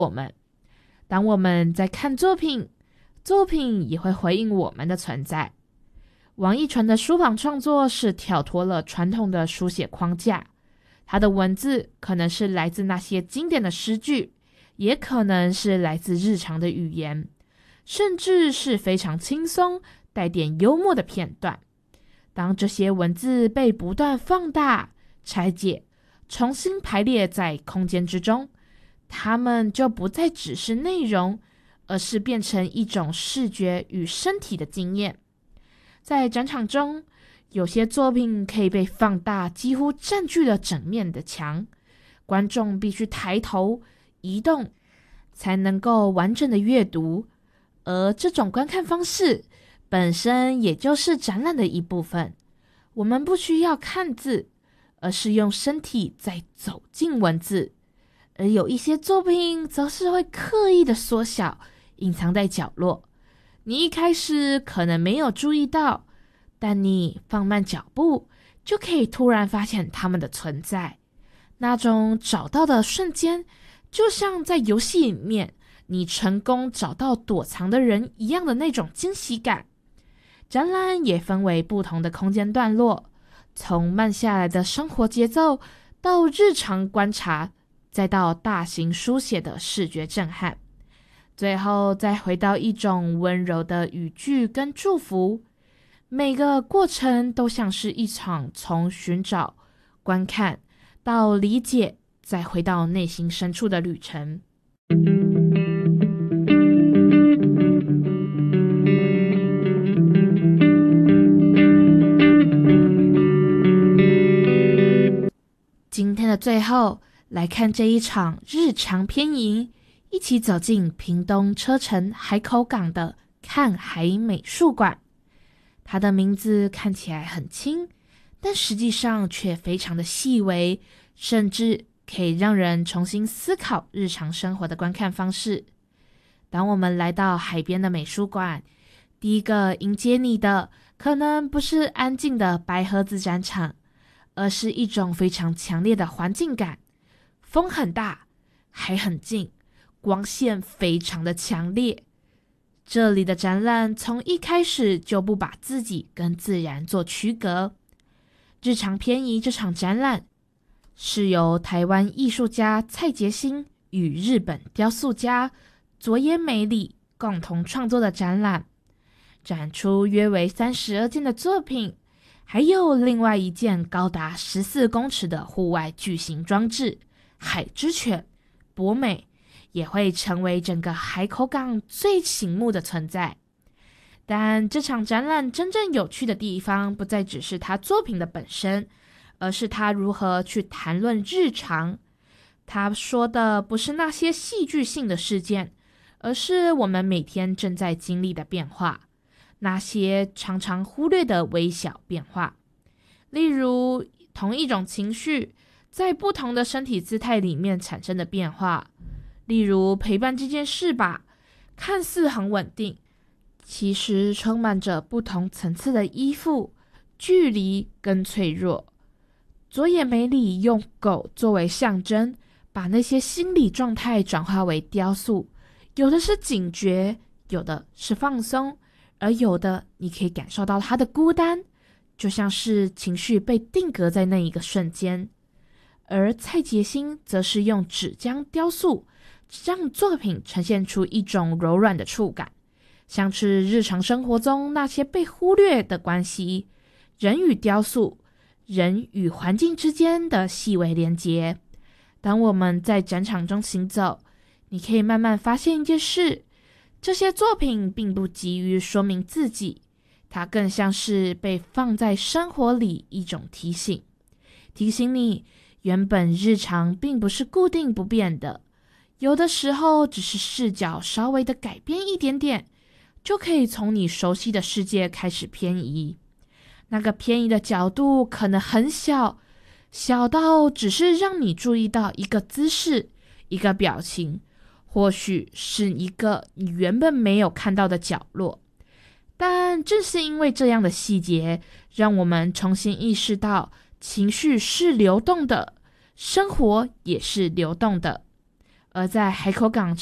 我们。当我们在看作品，作品也会回应我们的存在。王一淳的书法创作是跳脱了传统的书写框架，他的文字可能是来自那些经典的诗句，也可能是来自日常的语言，甚至是非常轻松带点幽默的片段。当这些文字被不断放大、拆解、重新排列在空间之中，它们就不再只是内容，而是变成一种视觉与身体的经验。在展场中，有些作品可以被放大，几乎占据了整面的墙，观众必须抬头移动才能够完整的阅读，而这种观看方式本身也就是展览的一部分。我们不需要看字，而是用身体在走进文字。而有一些作品则是会刻意的缩小，隐藏在角落，你一开始可能没有注意到，但你放慢脚步就可以突然发现它们的存在。那种找到的瞬间，就像在游戏里面你成功找到躲藏的人一样的那种惊喜感。展览也分为不同的空间段落，从慢下来的生活节奏到日常观察，再到大型书写的视觉震撼，最后再回到一种温柔的语句跟祝福。每个过程都像是一场从寻找、观看到理解，再回到内心深处的旅程。今天的最后，来看这一场日常偏移，一起走进屏东车城海口港的看海美术馆。它的名字看起来很轻，但实际上却非常的细微，甚至可以让人重新思考日常生活的观看方式。当我们来到海边的美术馆，第一个迎接你的可能不是安静的白盒子展场，而是一种非常强烈的环境感。风很大，海很近，光线非常的强烈。这里的展览从一开始就不把自己跟自然做区隔。日常偏移这场展览是由台湾艺术家蔡杰新与日本雕塑家佐野美里共同创作的展览，展出约为32件的作品，还有另外一件高达14公尺的户外巨型装置海之犬博美，也会成为整个海口港最醒目的存在。但这场展览真正有趣的地方，不再只是他作品的本身，而是他如何去谈论日常。他说的不是那些戏剧性的事件，而是我们每天正在经历的变化，那些常常忽略的微小变化。例如，同一种情绪在不同的身体姿态里面产生的变化。例如陪伴这件事吧，看似很稳定，其实充满着不同层次的依附、距离跟脆弱。佐野美里用狗作为象征，把那些心理状态转化为雕塑，有的是警觉，有的是放松，而有的你可以感受到它的孤单，就像是情绪被定格在那一个瞬间。而蔡杰新则是用纸浆雕塑，让作品呈现出一种柔软的触感，像是日常生活中那些被忽略的关系，人与雕塑，人与环境之间的细微连结。当我们在展场中行走，你可以慢慢发现一件事，这些作品并不急于说明自己，它更像是被放在生活里一种提醒，提醒你原本日常并不是固定不变的，有的时候只是视角稍微的改变一点点，就可以从你熟悉的世界开始偏移。那个偏移的角度可能很小，小到只是让你注意到一个姿势、一个表情，或许是一个你原本没有看到的角落。但正是因为这样的细节，让我们重新意识到情绪是流动的，生活也是流动的。 而在海口港